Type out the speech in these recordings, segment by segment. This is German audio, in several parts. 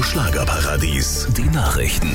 Schlagerparadies, die Nachrichten.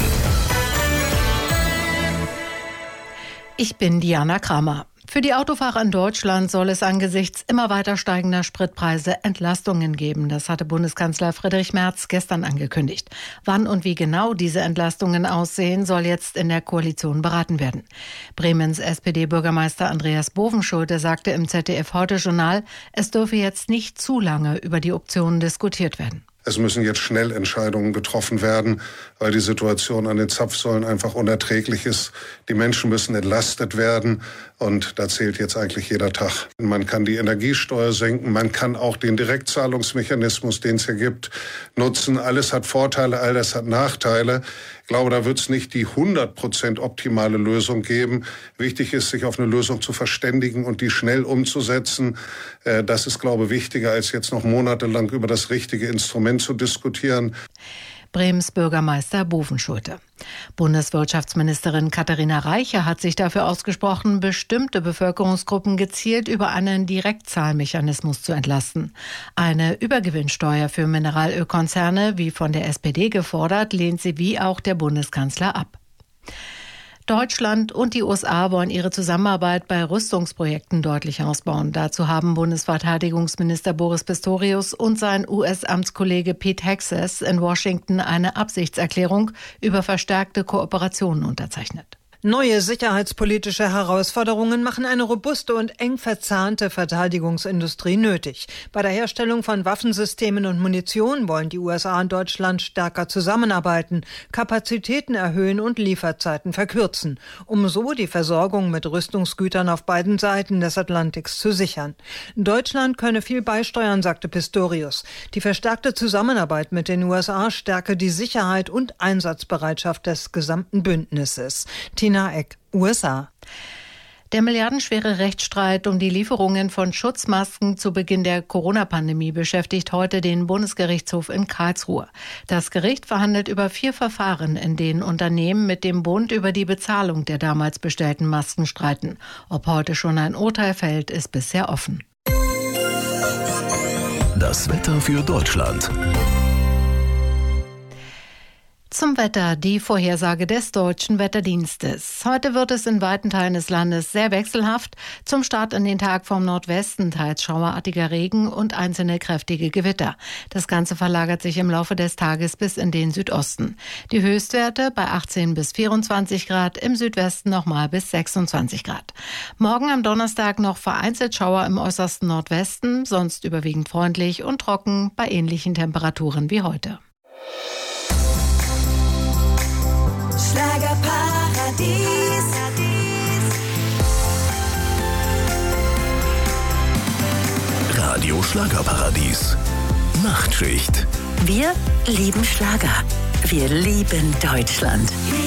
Ich bin Diana Kramer. Für die Autofahrer in Deutschland soll es angesichts immer weiter steigender Spritpreise Entlastungen geben. Das hatte Bundeskanzler Friedrich Merz gestern angekündigt. Wann und wie genau diese Entlastungen aussehen, soll jetzt in der Koalition beraten werden. Bremens SPD-Bürgermeister Andreas Bovenschulte sagte im ZDF-Heute-Journal, es dürfe jetzt nicht zu lange über die Optionen diskutiert werden. Es müssen jetzt schnell Entscheidungen getroffen werden, weil die Situation an den Zapfsäulen einfach unerträglich ist. Die Menschen müssen entlastet werden und da zählt jetzt eigentlich jeder Tag. Man kann die Energiesteuer senken, man kann auch den Direktzahlungsmechanismus, den es hier gibt, nutzen. Alles hat Vorteile, all das hat Nachteile. Ich glaube, da wird es nicht die 100% optimale Lösung geben. Wichtig ist, sich auf eine Lösung zu verständigen und die schnell umzusetzen. Das ist, glaube ich, wichtiger, als jetzt noch monatelang über das richtige Instrument zu diskutieren. Brems Bürgermeister Bovenschulte. Bundeswirtschaftsministerin Katharina Reiche hat sich dafür ausgesprochen, bestimmte Bevölkerungsgruppen gezielt über einen Direktzahlmechanismus zu entlasten. Eine Übergewinnsteuer für Mineralölkonzerne, wie von der SPD gefordert, lehnt sie wie auch der Bundeskanzler ab. Deutschland und die USA wollen ihre Zusammenarbeit bei Rüstungsprojekten deutlich ausbauen. Dazu haben Bundesverteidigungsminister Boris Pistorius und sein US-Amtskollege Pete Hegseth in Washington eine Absichtserklärung über verstärkte Kooperationen unterzeichnet. Neue sicherheitspolitische Herausforderungen machen eine robuste und eng verzahnte Verteidigungsindustrie nötig. Bei der Herstellung von Waffensystemen und Munition wollen die USA und Deutschland stärker zusammenarbeiten, Kapazitäten erhöhen und Lieferzeiten verkürzen, um so die Versorgung mit Rüstungsgütern auf beiden Seiten des Atlantiks zu sichern. Deutschland könne viel beisteuern, sagte Pistorius. Die verstärkte Zusammenarbeit mit den USA stärke die Sicherheit und Einsatzbereitschaft des gesamten Bündnisses. Tina Eck, USA. Der milliardenschwere Rechtsstreit um die Lieferungen von Schutzmasken zu Beginn der Corona-Pandemie beschäftigt heute den Bundesgerichtshof in Karlsruhe. Das Gericht verhandelt über 4 Verfahren, in denen Unternehmen mit dem Bund über die Bezahlung der damals bestellten Masken streiten. Ob heute schon ein Urteil fällt, ist bisher offen. Das Wetter für Deutschland. Zum Wetter, die Vorhersage des Deutschen Wetterdienstes. Heute wird es in weiten Teilen des Landes sehr wechselhaft. Zum Start in den Tag vom Nordwesten teils schauerartiger Regen und einzelne kräftige Gewitter. Das Ganze verlagert sich im Laufe des Tages bis in den Südosten. Die Höchstwerte bei 18 bis 24 Grad, im Südwesten nochmal bis 26 Grad. Morgen am Donnerstag noch vereinzelt Schauer im äußersten Nordwesten, sonst überwiegend freundlich und trocken bei ähnlichen Temperaturen wie heute. Schlagerparadies. Radio Schlagerparadies. Nachtschicht. Wir lieben Schlager. Wir lieben Deutschland.